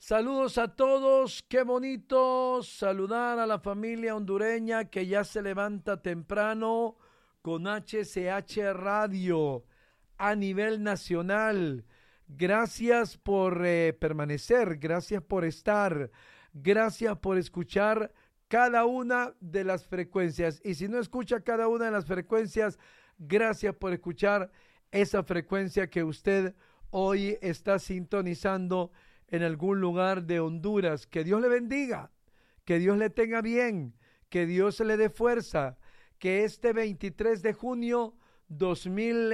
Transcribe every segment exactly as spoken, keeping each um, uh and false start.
Saludos a todos, qué bonito saludar a la familia hondureña que ya se levanta temprano con H C H Radio a nivel nacional. Gracias por eh, permanecer, gracias por estar, gracias por escuchar cada una de las frecuencias. Y si no escucha cada una de las frecuencias, gracias por escuchar esa frecuencia que usted hoy está sintonizando en algún lugar de Honduras. Que Dios le bendiga, que Dios le tenga bien, que Dios le dé fuerza, que este veintitrés de junio dos mil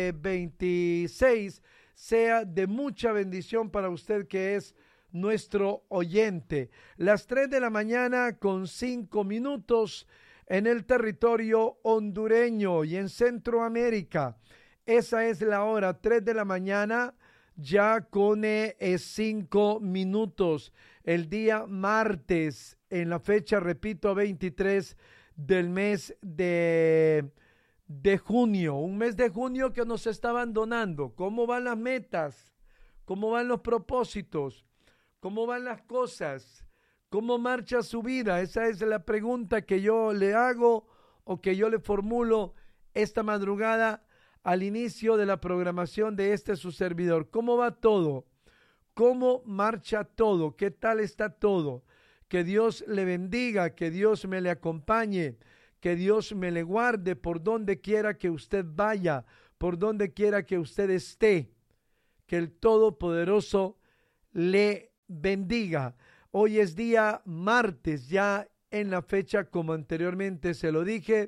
veintiséis sea de mucha bendición para usted que es nuestro oyente. Las tres de la mañana con cinco minutos en el territorio hondureño y en Centroamérica. Esa es la hora, tres de la mañana ya con eh, cinco minutos. El día martes, en la fecha, repito, veintitrés del mes de, de junio. Un mes de junio que nos está abandonando. ¿Cómo van las metas? ¿Cómo van los propósitos? ¿Cómo van las cosas? ¿Cómo marcha su vida? Esa es la pregunta que yo le hago o que yo le formulo esta madrugada al inicio de la programación de este su servidor. ¿Cómo va todo? ¿Cómo marcha todo? ¿Qué tal está todo? Que Dios le bendiga, que Dios me le acompañe, que Dios me le guarde por donde quiera que usted vaya, por donde quiera que usted esté. Que el Todopoderoso le bendiga. Hoy es día martes, ya en la fecha, como anteriormente se lo dije,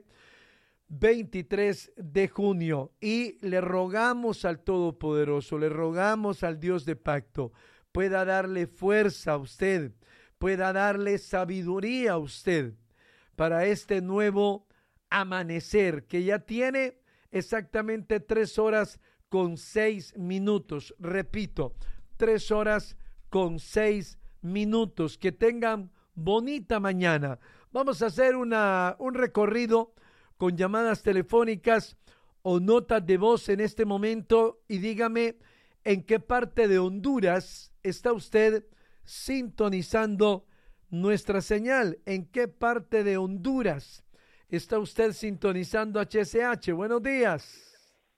veintitrés de junio, y le rogamos al Todopoderoso, le rogamos al Dios de pacto, pueda darle fuerza a usted, pueda darle sabiduría a usted para este nuevo amanecer que ya tiene exactamente tres horas con seis minutos. Repito, tres horas con seis minutos. Que tengan bonita mañana. Vamos a hacer una, un recorrido con llamadas telefónicas o notas de voz en este momento, y dígame en qué parte de Honduras está usted sintonizando nuestra señal. ¿En qué parte de Honduras está usted sintonizando H C H? Buenos días.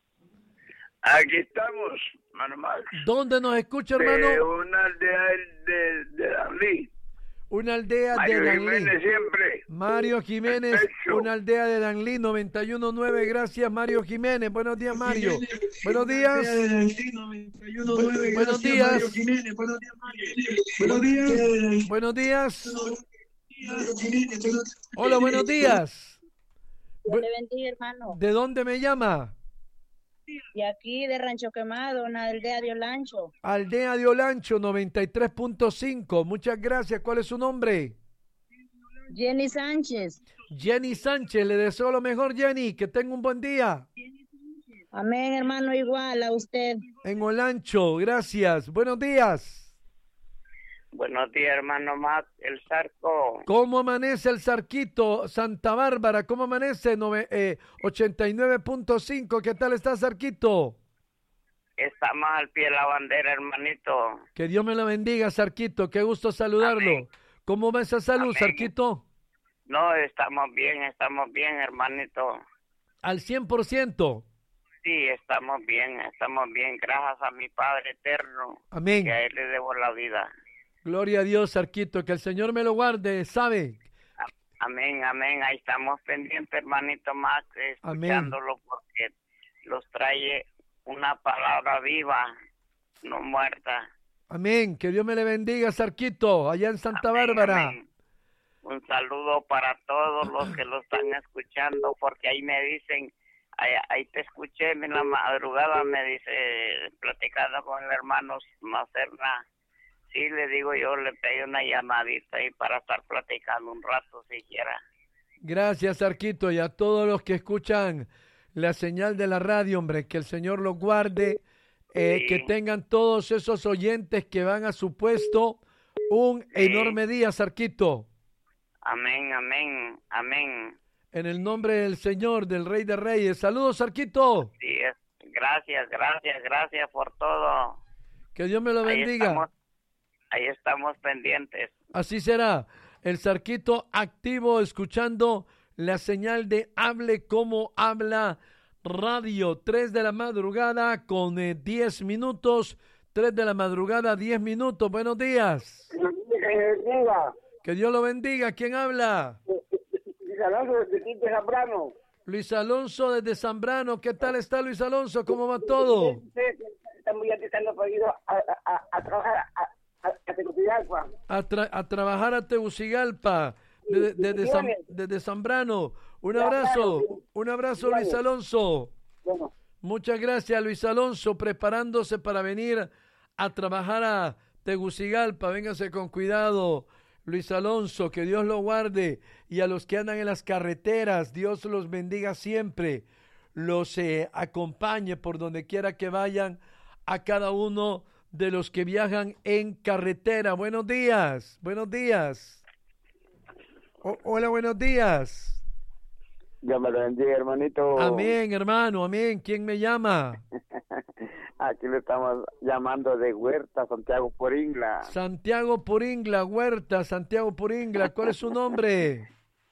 Aquí estamos, hermano Max. ¿Dónde nos escucha, hermano? De una aldea de, de Danlí. Una aldea Mario de Danlí. Jiménez siempre. Mario Jiménez, una aldea de Danlí, noventa y uno punto nueve. Gracias, Mario Jiménez. Buenos días, Mario. Buenos días. Bu- Buenos días. Buenos días. Buenos días. Hola, buenos días. Dios le bendiga, hermano. ¿De dónde me llama? De aquí, de Rancho Quemado, una aldea de Olancho. Aldea de Olancho, noventa y tres punto cinco. Muchas gracias. ¿Cuál es su nombre? Jenny Sánchez. Jenny Sánchez. Le deseo lo mejor, Jenny. Que tenga un buen día. Amén, hermano, igual a usted. En Olancho, gracias. Buenos días. Buenos días, hermano Max, el Zarco. ¿Cómo amanece el Zarquito? Santa Bárbara, ¿cómo amanece? Nove, eh, ochenta y nueve punto cinco. ¿Qué tal está, Zarquito? Estamos al pie de la bandera, hermanito. Que Dios me lo bendiga, Zarquito. Qué gusto saludarlo. Amén. ¿Cómo va esa salud, Amén. Zarquito? No, estamos bien, estamos bien, hermanito. Al cien por ciento. Sí, estamos bien, estamos bien. Gracias a mi Padre eterno. Amén. Que a Él le debo la vida. Gloria a Dios, Zarquito. Que el Señor me lo guarde, ¿sabe? Amén, amén. Ahí estamos pendientes, hermanito Max, escuchándolo porque los trae una palabra viva, no muerta. Amén. Que Dios me le bendiga, Zarquito, allá en Santa Amén, Bárbara. amén. Un saludo para todos los que lo están escuchando, porque ahí me dicen, ahí, ahí te escuché en la madrugada, me dice, platicando con el hermano Macerna. Sí, le digo yo, le pedí una llamadita ahí para estar platicando un rato siquiera. Gracias, Zarquito, y a todos los que escuchan la señal de la radio, hombre, que el Señor los guarde, eh, Sí. que tengan todos esos oyentes que van a su puesto un Sí. enorme día, Zarquito. Amén, amén, amén. En el nombre del Señor, del Rey de Reyes. Saludos, Zarquito. Sí, es, gracias, gracias, gracias por todo. Que Dios me lo Ahí bendiga. estamos, ahí estamos pendientes. Así será. El Zarquito activo escuchando la señal de Hable Como Habla Radio. Tres de la madrugada con eh, diez minutos. Tres de la madrugada, diez minutos. Buenos días. Que Dios lo bendiga. ¿Quién habla? Luis Alonso desde Zambrano. Luis Alonso desde Zambrano. ¿Qué tal está Luis Alonso? ¿Cómo va todo? Estamos ya estando podido a, a, a trabajar a, a, a Tegucigalpa. A, tra a trabajar a Tegucigalpa. Desde de, de Zam de Zambrano. Un abrazo. Un abrazo, Luis Alonso. Bueno. Muchas gracias, Luis Alonso, preparándose para venir a trabajar a Tegucigalpa. Véngase con cuidado, Luis Alonso, que Dios lo guarde. Y a los que andan en las carreteras, Dios los bendiga siempre. Los eh, acompañe por donde quiera que vayan, a cada uno de los que viajan en carretera. Buenos días, buenos días. O hola, buenos días. Dios me lo bendiga, hermanito. Amén, hermano, amén. ¿Quién me llama? Aquí le estamos llamando de Huerta, Santiago Poringla. Santiago Poringla, Huerta, Santiago Poringla. ¿Cuál es su nombre?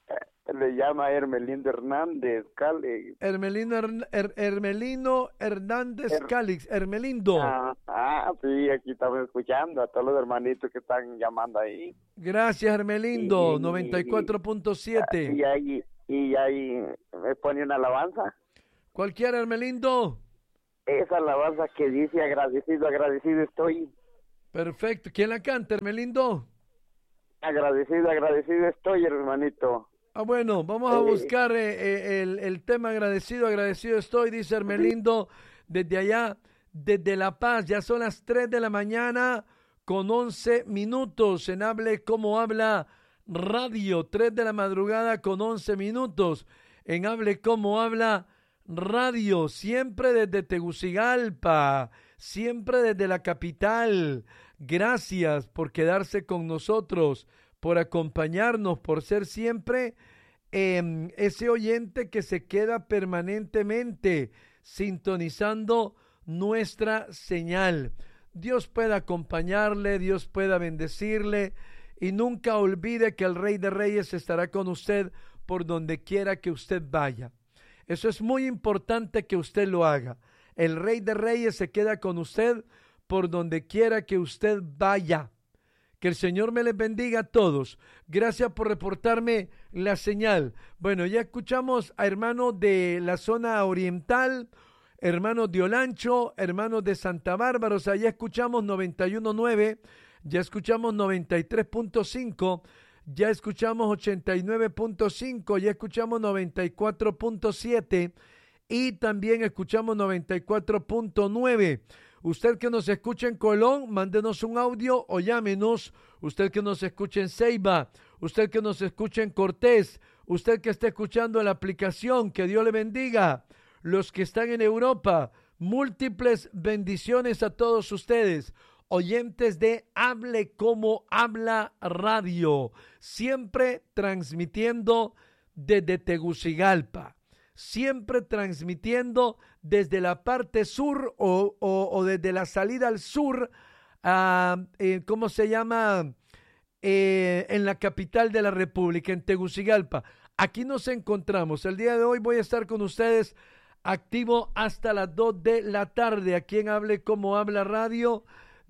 Le llama Hermelino Hernández Cálix. Hermelino, Her Her Hermelino Hernández Her Cálix. Hermelindo. Ah, ah, sí, aquí estamos escuchando a todos los hermanitos que están llamando ahí. Gracias, Hermelindo, noventa y cuatro punto siete. Y ahí, y ahí me pone una alabanza. ¿Cualquier Hermelindo? Esa alabanza que dice agradecido, agradecido estoy. Perfecto. ¿Quién la canta, Hermelindo? Agradecido, agradecido estoy, hermanito. Ah, bueno, vamos a buscar eh, eh, el, el tema agradecido, agradecido estoy, dice Hermelindo, desde allá, desde La Paz. Ya son las tres de la mañana con once minutos en Hable Como Habla Radio. tres de la madrugada con once minutos en Hable Como Habla Radio. Siempre desde Tegucigalpa, siempre desde la capital. Gracias por quedarse con nosotros, por acompañarnos, por ser siempre eh, ese oyente que se queda permanentemente sintonizando nuestra señal. Dios pueda acompañarle, Dios pueda bendecirle y nunca olvide que el Rey de Reyes estará con usted por donde quiera que usted vaya. Eso es muy importante que usted lo haga. El Rey de Reyes se queda con usted por donde quiera que usted vaya. Que el Señor me les bendiga a todos. Gracias por reportarme la señal. Bueno, ya escuchamos a hermanos de la zona oriental, hermanos de Olancho, hermanos de Santa Bárbara. O sea, ya escuchamos noventa y uno punto nueve, ya escuchamos noventa y tres punto cinco, ya escuchamos ochenta y nueve punto cinco, ya escuchamos noventa y cuatro punto siete y también escuchamos noventa y cuatro punto nueve. Usted que nos escucha en Colón, mándenos un audio o llámenos. Usted que nos escucha en Ceiba, usted que nos escucha en Cortés, usted que está escuchando la aplicación, que Dios le bendiga. Los que están en Europa, múltiples bendiciones a todos ustedes. Oyentes de Hable Como Habla Radio, siempre transmitiendo desde Tegucigalpa. Siempre transmitiendo desde la parte sur o, o, o desde la salida al sur, uh, eh, ¿cómo se llama? Eh, en la capital de la República, en Tegucigalpa. Aquí nos encontramos. El día de hoy voy a estar con ustedes activo hasta las dos de la tarde. Aquí en Hable Como Habla Radio.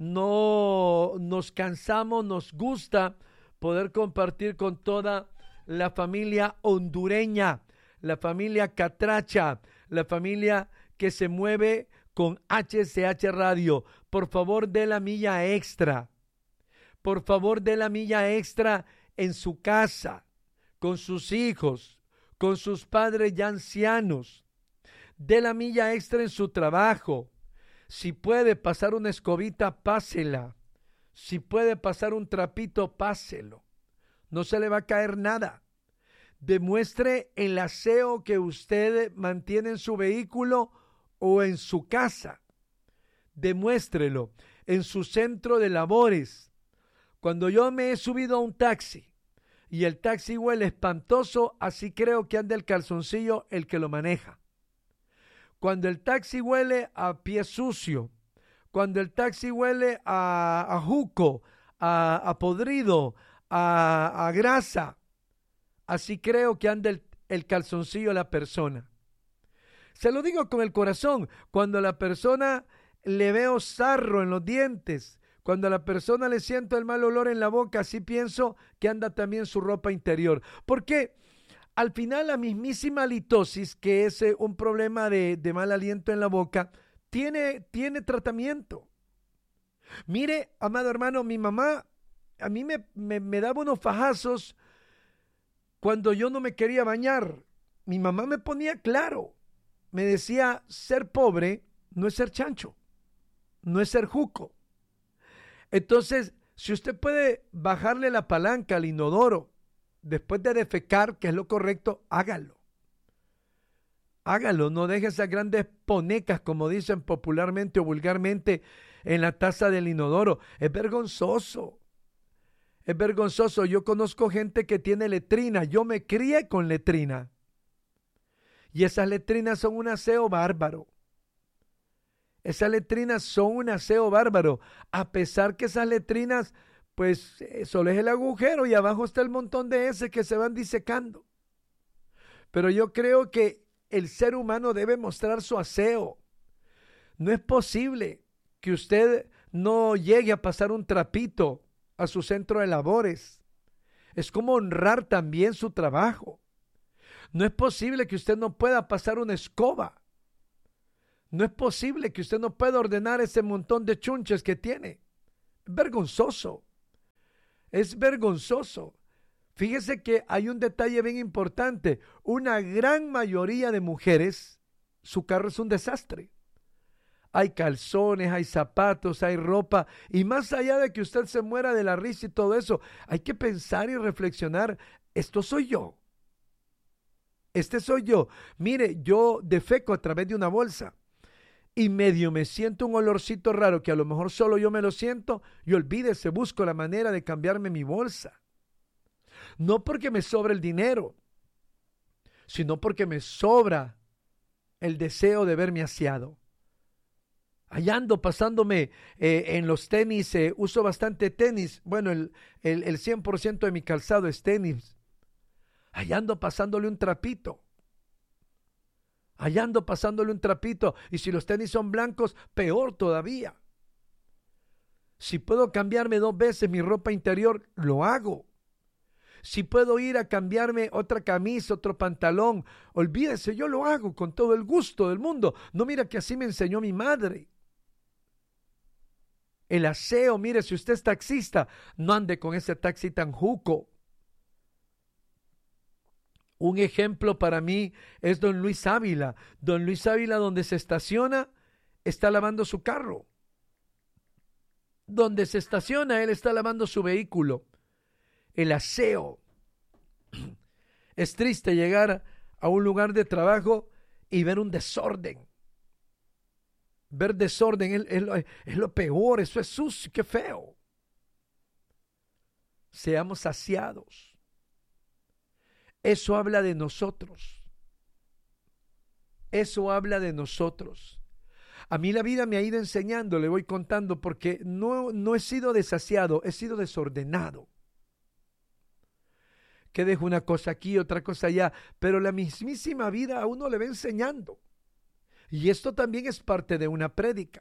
No nos cansamos, nos gusta poder compartir con toda la familia hondureña, la familia Catracha, la familia que se mueve con H C H Radio. Por favor, dé la milla extra. Por favor, dé la milla extra en su casa, con sus hijos, con sus padres ya ancianos. Dé la milla extra en su trabajo. Si puede pasar una escobita, pásela. Si puede pasar un trapito, páselo. No se le va a caer nada. Demuestre el aseo que usted mantiene en su vehículo o en su casa. Demuéstrelo en su centro de labores. Cuando yo me he subido a un taxi y el taxi huele espantoso, así creo que anda el calzoncillo el que lo maneja. Cuando el taxi huele a pie sucio, cuando el taxi huele a, a juco, a, a podrido, a, a grasa. Así creo que anda el, el calzoncillo de la persona. Se lo digo con el corazón. Cuando a la persona le veo sarro en los dientes, cuando a la persona le siento el mal olor en la boca, así pienso que anda también su ropa interior. Porque al final la mismísima halitosis, que es eh, un problema de, de mal aliento en la boca, tiene, tiene tratamiento. Mire, amado hermano, mi mamá a mí me, me, me daba unos fajazos cuando yo no me quería bañar. Mi mamá me ponía claro. Me decía, ser pobre no es ser chancho, no es ser juco. Entonces, si usted puede bajarle la palanca al inodoro después de defecar, que es lo correcto, hágalo. Hágalo, no deje esas grandes ponecas, como dicen popularmente o vulgarmente, en la taza del inodoro. Es vergonzoso. Es vergonzoso. Yo conozco gente que tiene letrina. Yo me crié con letrina. Y esas letrinas son un aseo bárbaro. Esas letrinas son un aseo bárbaro. A pesar que esas letrinas, pues, solo es el agujero y abajo está el montón de heces que se van disecando. Pero yo creo que el ser humano debe mostrar su aseo. No es posible que usted no llegue a pasar un trapito a su centro de labores. Es como honrar también su trabajo. No es posible que usted no pueda pasar una escoba. No es posible que usted no pueda ordenar ese montón de chunches que tiene. Es vergonzoso. Es vergonzoso. Fíjese que hay un detalle bien importante. Una gran mayoría de mujeres, su carro es un desastre. Hay calzones, hay zapatos, hay ropa. Y más allá de que usted se muera de la risa y todo eso, hay que pensar y reflexionar. Esto soy yo. Este soy yo. Mire, yo defeco a través de una bolsa. Y medio me siento un olorcito raro que a lo mejor solo yo me lo siento. Y olvídese, busco la manera de cambiarme mi bolsa. No porque me sobra el dinero, sino porque me sobra el deseo de verme aseado. Allá ando pasándome eh, en los tenis, eh, uso bastante tenis. Bueno, el, el, el cien por ciento de mi calzado es tenis. Allá ando pasándole un trapito. Allá ando pasándole un trapito. Y si los tenis son blancos, peor todavía. Si puedo cambiarme dos veces mi ropa interior, lo hago. Si puedo ir a cambiarme otra camisa, otro pantalón, olvídese, yo lo hago con todo el gusto del mundo. No, mira que así me enseñó mi madre. El aseo, mire, si usted es taxista, no ande con ese taxi tan juco. Un ejemplo para mí es don Luis Ávila. Don Luis Ávila, donde se estaciona, está lavando su carro. Donde se estaciona, él está lavando su vehículo. El aseo. Es triste llegar a un lugar de trabajo y ver un desorden. Ver desorden es, es, lo, es lo peor, eso es sucio, qué feo. Seamos saciados. Eso habla de nosotros. Eso habla de nosotros. A mí la vida me ha ido enseñando, le voy contando, porque no, no he sido desasiado, he sido desordenado. Que dejo una cosa aquí, otra cosa allá, pero la mismísima vida a uno le va enseñando. Y esto también es parte de una prédica.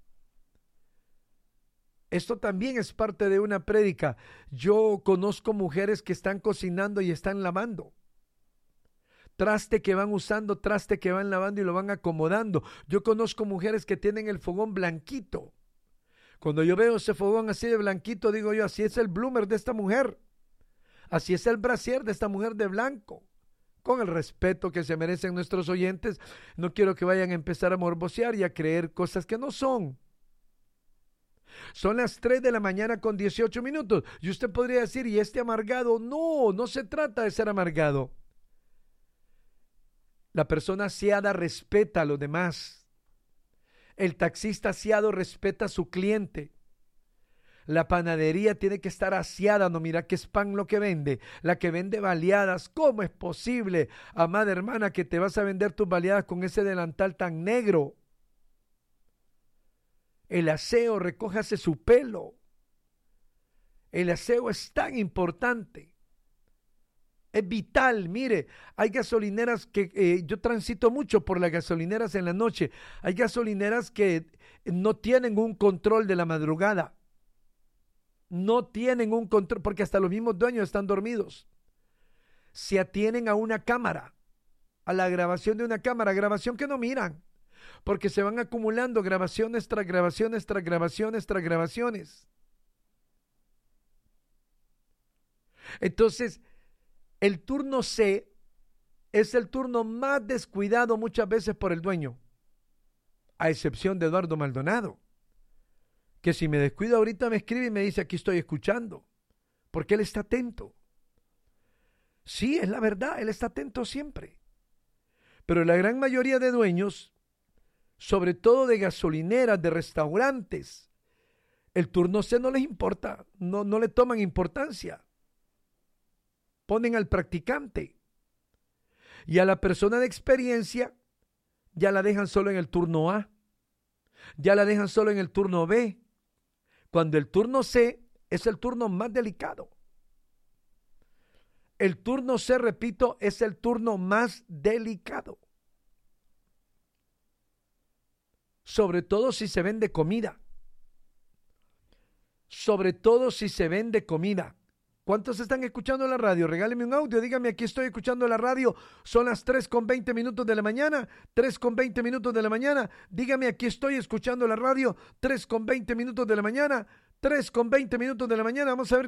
Esto también es parte de una prédica. Yo conozco mujeres que están cocinando y están lavando. Traste que van usando, traste que van lavando y lo van acomodando. Yo conozco mujeres que tienen el fogón blanquito. Cuando yo veo ese fogón así de blanquito, digo yo, así es el bloomer de esta mujer. Así es el brasier de esta mujer de blanco. Con el respeto que se merecen nuestros oyentes, no quiero que vayan a empezar a morbosear y a creer cosas que no son. Son las tres de la mañana con dieciocho minutos. Y usted podría decir, ¿y este amargado? No, no se trata de ser amargado. La persona aseada respeta a los demás. El taxista aseado respeta a su cliente. La panadería tiene que estar aseada, no mira que es pan lo que vende. La que vende baleadas, ¿cómo es posible, amada hermana, que te vas a vender tus baleadas con ese delantal tan negro? El aseo, recójase su pelo. El aseo es tan importante. Es vital. Mire, hay gasolineras que eh, yo transito mucho por las gasolineras en la noche. Hay gasolineras que no tienen un control de la madrugada. No tienen un control, porque hasta los mismos dueños están dormidos. Se atienen a una cámara, a la grabación de una cámara, grabación que no miran, porque se van acumulando grabaciones tras grabaciones, tras grabaciones, tras grabaciones. Entonces, el turno C es el turno más descuidado muchas veces por el dueño, a excepción de Eduardo Maldonado, que si me descuido ahorita me escribe y me dice aquí estoy escuchando, porque él está atento. Sí, es la verdad, él está atento siempre. Pero la gran mayoría de dueños, sobre todo de gasolineras, de restaurantes, el turno C no les importa, no, no le toman importancia. Ponen al practicante. Y a la persona de experiencia ya la dejan solo en el turno A. Ya la dejan solo en el turno B. Cuando el turno C es el turno más delicado. El turno C, repito, es el turno más delicado. Sobre todo si se vende comida. Sobre todo si se vende comida. ¿Cuántos están escuchando la radio? Regáleme un audio, dígame, aquí estoy escuchando la radio, son las tres con veinte minutos de la mañana, tres con veinte minutos de la mañana, dígame, aquí estoy escuchando la radio, tres con veinte minutos de la mañana, tres con veinte minutos de la mañana, vamos a ver